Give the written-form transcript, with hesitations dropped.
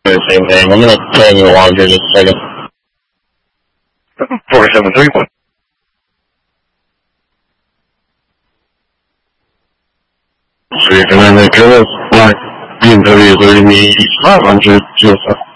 the same thing. I'm going to play you along here just a second. 4731. So you can then make sure that's not BMW 30 500 GSF.